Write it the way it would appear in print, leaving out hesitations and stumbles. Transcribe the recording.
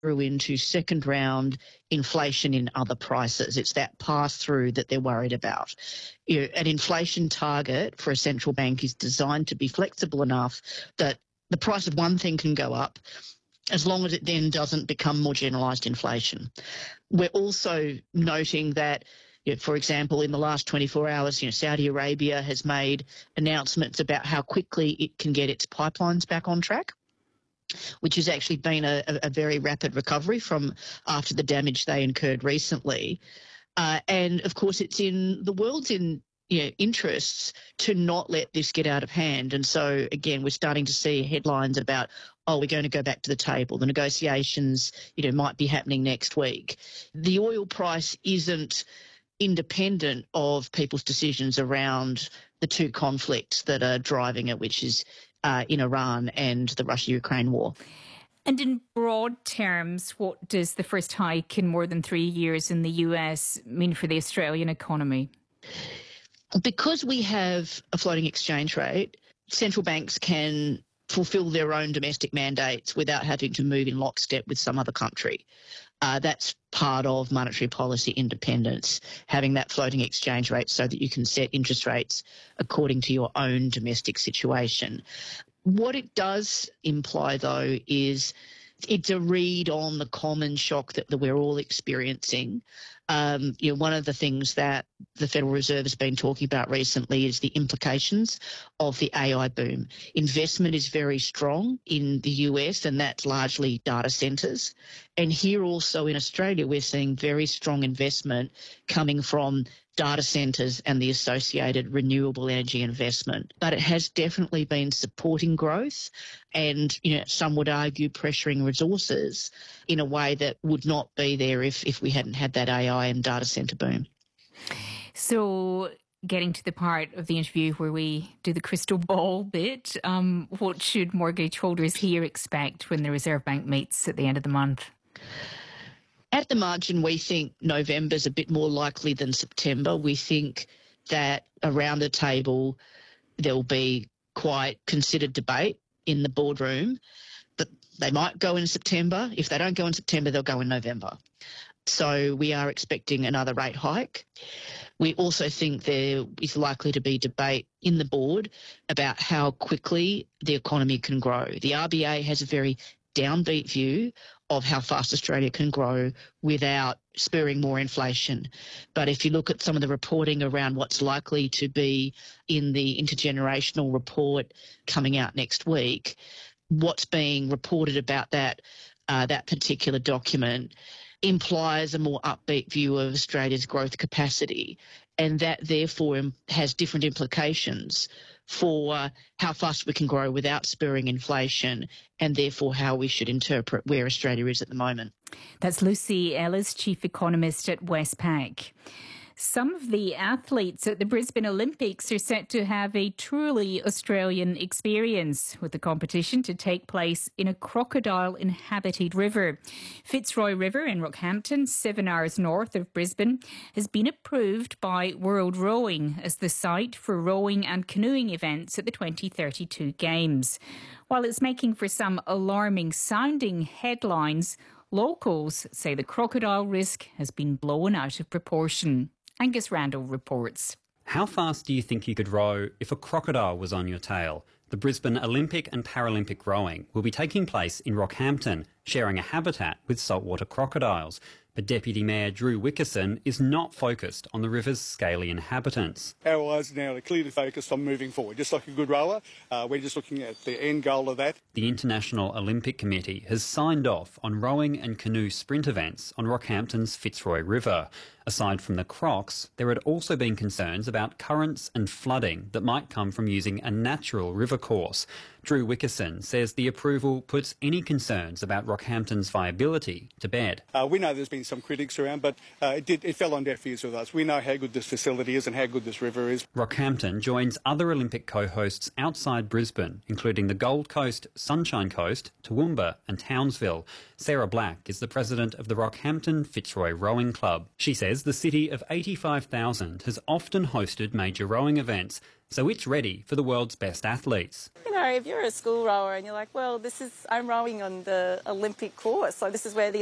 through into second round inflation in other prices. It's that pass-through that they're worried about. An inflation target for a central bank is designed to be flexible enough that the price of one thing can go up as long as it then doesn't become more generalised inflation. We're also noting that, for example, in the last 24 hours, Saudi Arabia has made announcements about how quickly it can get its pipelines back on track, which has actually been a very rapid recovery from after the damage they incurred recently. And, of course, it's in the world's interests to not let this get out of hand. And so, again, we're starting to see headlines about, we're going to go back to the table. The negotiations, might be happening next week. The oil price isn't independent of people's decisions around the two conflicts that are driving it, which is in Iran and the Russia-Ukraine war. And in broad terms, what does the first hike in more than 3 years in the US mean for the Australian economy? Because we have a floating exchange rate, central banks can fulfil their own domestic mandates without having to move in lockstep with some other country. That's part of monetary policy independence, having that floating exchange rate so that you can set interest rates according to your own domestic situation. What it does imply, though, is it's a read on the common shock that we're all experiencing. One of the things that the Federal Reserve has been talking about recently is the implications of the AI boom. Investment is very strong in the US, and that's largely data centres. And here also in Australia, we're seeing very strong investment coming from data centres and the associated renewable energy investment. But it has definitely been supporting growth and, some would argue pressuring resources in a way that would not be there if we hadn't had that AI and data centre boom. So getting to the part of the interview where we do the crystal ball bit, what should mortgage holders here expect when the Reserve Bank meets at the end of the month? At the margin, we think November's a bit more likely than September. We think that around the table there'll be quite considered debate in the boardroom, but they might go in September. If they don't go in September, they'll go in November. So we are expecting another rate hike. We also think there is likely to be debate in the board about how quickly the economy can grow. The RBA has a very downbeat view of how fast Australia can grow without spurring more inflation. But if you look at some of the reporting around what's likely to be in the intergenerational report coming out next week, what's being reported about that particular document implies a more upbeat view of Australia's growth capacity, and that therefore has different implications for how fast we can grow without spurring inflation, and therefore how we should interpret where Australia is at the moment. That's Lucy Ellis, Chief Economist at Westpac. Some of the athletes at the Brisbane Olympics are set to have a truly Australian experience, with the competition to take place in a crocodile-inhabited river. Fitzroy River in Rockhampton, 7 hours north of Brisbane, has been approved by World Rowing as the site for rowing and canoeing events at the 2032 Games. While it's making for some alarming-sounding headlines, locals say the crocodile risk has been blown out of proportion. Angus Randall reports. How fast do you think you could row if a crocodile was on your tail? The Brisbane Olympic and Paralympic rowing will be taking place in Rockhampton, sharing a habitat with saltwater crocodiles. But Deputy Mayor Drew Wickerson is not focused on the river's scaly inhabitants. Our eyes now are clearly focused on moving forward. Just like a good rower, we're just looking at the end goal of that. The International Olympic Committee has signed off on rowing and canoe sprint events on Rockhampton's Fitzroy River. Aside from the crocs, there had also been concerns about currents and flooding that might come from using a natural river course. Drew Wickerson says the approval puts any concerns about Rockhampton's viability to bed. We know there's been been some critics around, but it fell on deaf ears with us. We know how good this facility is and how good this river is. Rockhampton joins other Olympic co-hosts outside Brisbane, including the Gold Coast, Sunshine Coast, Toowoomba and Townsville. Sarah Black is the president of the Rockhampton Fitzroy Rowing Club. She says the city of 85,000 has often hosted major rowing events, so it's ready for the world's best athletes. You know, if you're a school rower and you're like, well, I'm rowing on the Olympic course, so this is where the